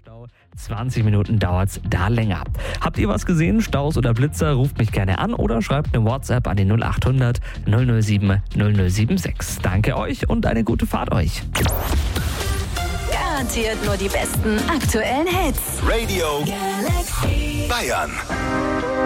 Stau. 20 Minuten dauert's da länger. Habt ihr was gesehen? Staus oder Blitzer? Ruft mich gerne an oder schreibt eine WhatsApp an die 0800 007 0076. Danke euch und eine gute Fahrt euch. Garantiert nur die besten aktuellen Hits. Radio Galaxy. Bayern.